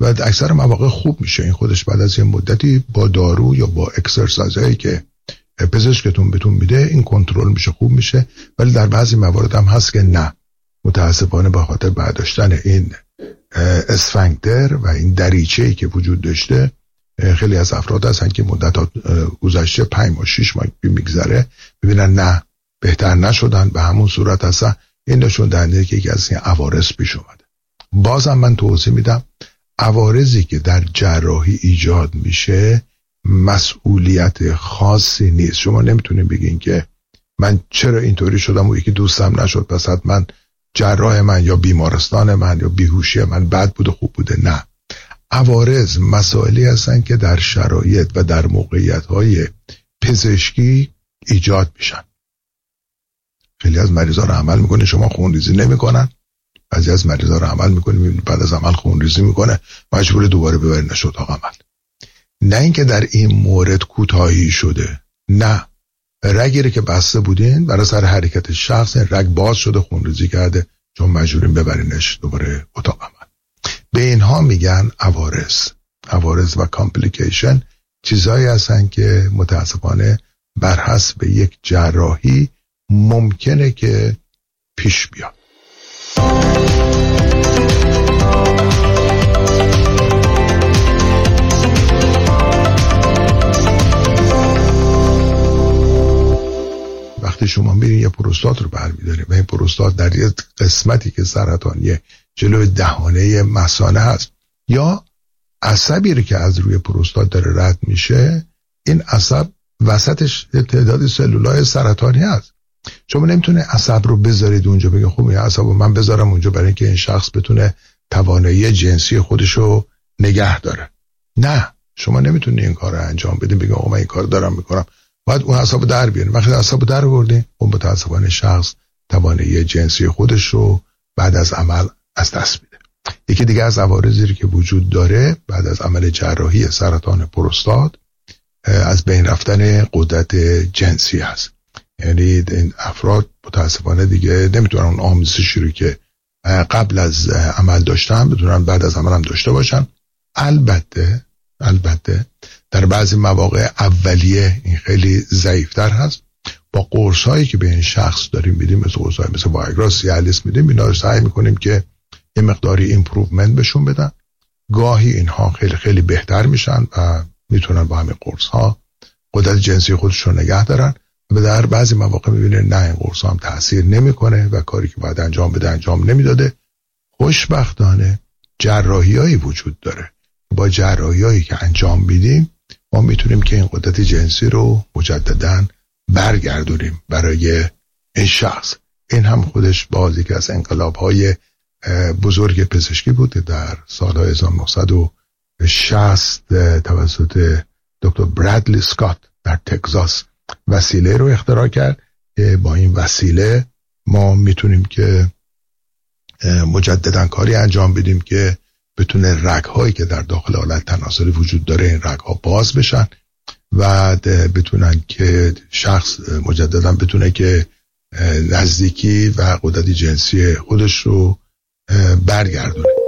و اکثر مواقع خوب میشه. این خودش بعد از یه مدتی با دارو یا با اکسرسایزهایی که پزشکتون بهتون میده این کنترل میشه، خوب میشه. ولی در بعضی موارد هم هست که نه، متاسفانه به خاطر برداشتن این اسفنکتر و این دریچه‌ای که وجود داشته خیلی از افراد هستن که مدت گذشته 5 ماه 6 ماه میگذره ببینن نه بهتر نشدن، به همون صورت هستن. این نشون دهنده که یکی از این عوارض پیش اومده. بازم من توضیح میدم، عوارضی که در جراحی ایجاد میشه مسئولیت خاصی نیست. شما نمیتونید بگین که من چرا اینطوری شدم و یکی دوستم نشد پس حتما جراح من یا بیمارستان من یا بیهوشی من بد بوده خوب بوده. نه، عوارض مسائلی هستن که در شرایط و در موقعیت‌های پزشکی ایجاد میشن. خیلی از مریضا رو عمل میکنه شما خونریزی نمیکنن، بعضی از مریضا رو عمل میکنه بعد از عمل خونریزی میکنه مجبور دوباره ببرینش اتاق عمل. نه اینکه در این مورد کوتاهی شده، نه، رگی که بسته بودین برای سر حرکت شخص رگ باز شده خونریزی کرده چون مجبورین ببرینش دوباره اتاق عمل. به اینها میگن عوارض و کامپلیکیشن. چیزایی هستن که متاسفانه بر حسب یک جراحی ممکنه که پیش بیاد. وقتی شما میرین یه پروستات رو برمی‌دارین و این پروستات در یه قسمتی که سرطانیه جلوی دهانه مثانه هست یا عصبی رو که از روی پروستات داره رد میشه، این عصب وسطش تعدادی سلولای سرطانی هست. شما نمیتونه عصب رو بذارید اونجا بگید خب این عصب رو من بذارم اونجا برای اینکه این شخص بتونه توانایی جنسی خودشو نگه داره. نه، شما نمیتونید این کار رو انجام بدین بگید آقا من این کار دارم میکنم. باید اون عصب در بیارین. وقتی عصب در آوردین اون متاسفانه شخص توانایی جنسی خودش رو بعد از عمل از دست میده. یکی دیگه از عوارضی که وجود داره بعد از عمل جراحی سرطان پروستات از بین رفتن قدرت جنسی هست. یعنی این افراد متاسفانه دیگه نمیتونن اون آمیزشی رو که قبل از عمل داشتن بتونن بعد از عمل هم داشته باشن. البته در بعضی مواقع اولیه این خیلی ضعیفتر هست. با قرص هایی که به این شخص داریم میدیم مثل قرص های مثل وایگرا، سیالیس میدیم، اینا رو سعی میکنیم که یه مقداری ایمپروومنت بهشون بدن. گاهی اینها خیلی خیلی بهتر میشن و میتونن با همین قرص ها قدرت جنسی خودشون نگه دارن. و در بعضی مواقع میبینه نه این قرص هم تأثیر نمیکنه و کاری که باید انجام بده انجام نمیداده. خوشبختانه جراحی هایی وجود داره. با جراحی هایی که انجام میدیم ما میتونیم که این قدرت جنسی رو مجدداً برگردونیم برای این شخص. این هم خودش بازی که از انقلاب های بزرگ پزشکی بود در سالهای 1960 توسط دکتر برادلی اسکات در تگزاس وسیله رو اختراع کرد که با این وسیله ما میتونیم که مجددا کاری انجام بدیم که بتونه رگ‌هایی که در داخل آلت تناسلی وجود داره این رگ‌ها باز بشن و بتونن که شخص مجددا بتونه که نزدیکی و قدرت جنسی خودش رو برگردونه.